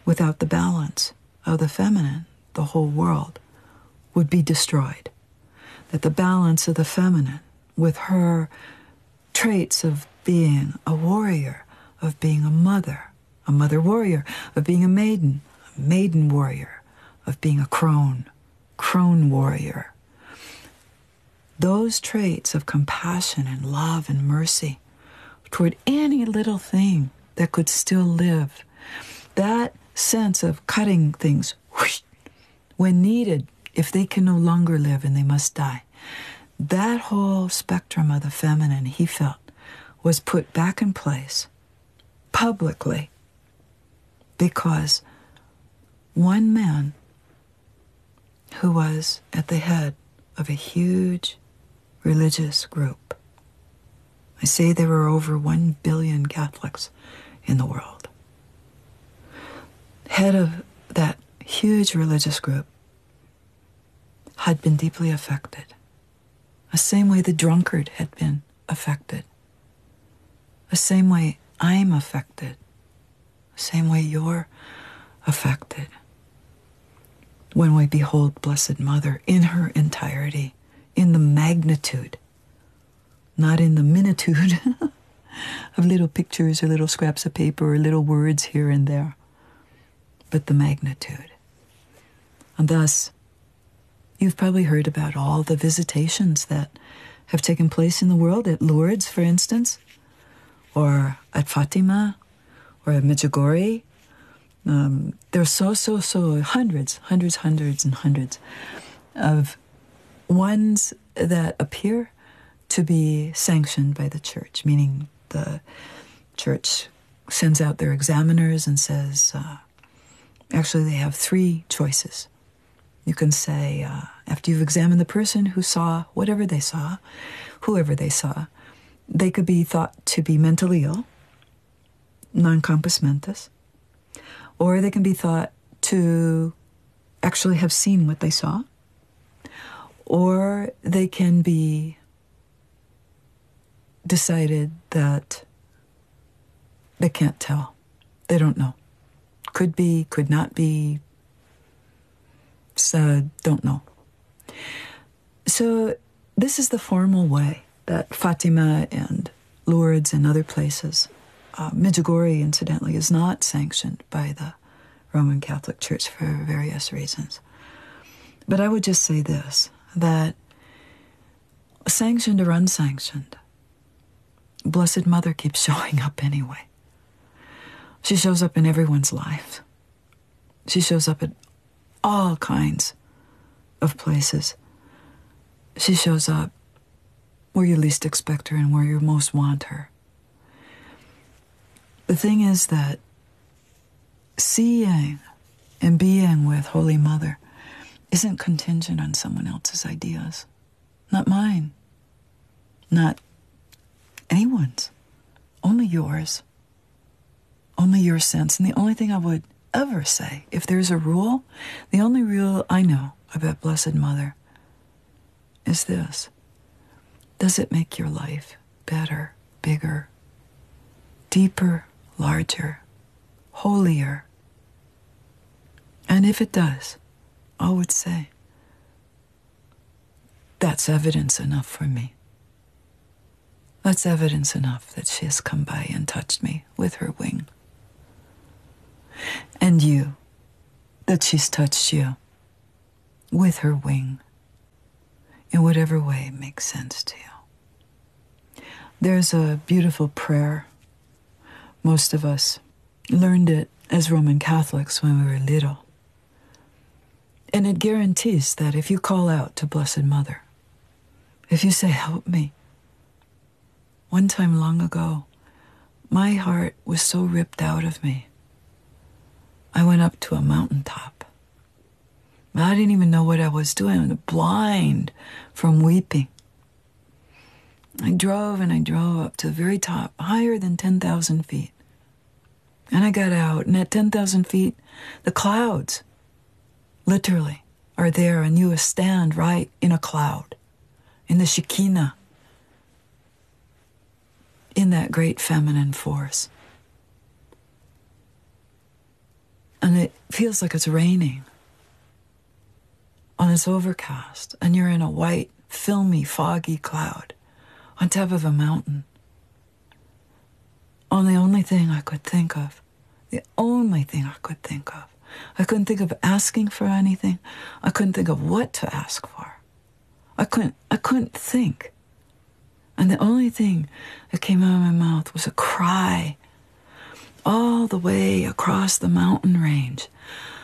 Without the balance of the feminine, the whole world would be destroyed. That the balance of the feminine, with her traits of being a warrior, of being a mother warrior, of being a maiden warrior, of being a crone warrior. Those traits of compassion and love and mercy toward any little thing that could still live, that sense of cutting things whoosh, when needed, if they can no longer live and they must die, that whole spectrum of the feminine, he felt, was put back in place publicly because one man who was at the head of a huge religious group. I say there were over 1 billion Catholics in the world. Head of that huge religious group had been deeply affected, the same way the drunkard had been affected, the same way I'm affected, the same way you're affected when we behold Blessed Mother in her entirety, in the magnitude, not in the minitude of little pictures or little scraps of paper or little words here and there, but the magnitude. And thus, you've probably heard about all the visitations that have taken place in the world, at Lourdes, for instance, or at Fatima, or at Medjugorje. There's so hundreds and hundreds of ones that appear to be sanctioned by the church, meaning the church sends out their examiners and says, actually they have 3 choices. You can say, after you've examined the person who saw whatever they saw, whoever they saw, they could be thought to be mentally ill, non compos mentis, or they can be thought to actually have seen what they saw, or they can be decided that they can't tell. They don't know. Could be, could not be, so don't know. So this is the formal way that Fatima and Lourdes and other places, Medjugorje, incidentally, is not sanctioned by the Roman Catholic Church for various reasons. But I would just say this, that sanctioned or unsanctioned, Blessed Mother keeps showing up anyway. She shows up in everyone's life. She shows up at all kinds of places. She shows up where you least expect her and where you most want her. The thing is that seeing and being with Holy Mother isn't contingent on someone else's ideas. Not mine. Not anyone's. Only yours. Only your sense. And the only thing I would ever say, if there's a rule, the only rule I know about Blessed Mother is this. Does it make your life better, bigger, deeper, larger, holier? And if it does, I would say, that's evidence enough for me. That's evidence enough that she has come by and touched me with her wing. And you, that she's touched you with her wing in whatever way makes sense to you. There's a beautiful prayer. Most of us learned it as Roman Catholics when we were little. And it guarantees that if you call out to Blessed Mother, if you say, help me. One time long ago, my heart was so ripped out of me. I went up to a mountaintop. I didn't even know what I was doing. I was blind from weeping. I drove and I drove up to the very top, higher than 10,000 feet. And I got out, and at 10,000 feet, the clouds, literally, are there, and you stand right in a cloud, in the Shekinah, in that great feminine force. And feels like it's raining. And it's overcast, and you're in a white, filmy, foggy cloud on top of a mountain. And the only thing I could think of, I couldn't think of asking for anything. I couldn't think of what to ask for. I couldn't think. And the only thing that came out of my mouth was a cry all the way across the mountain range,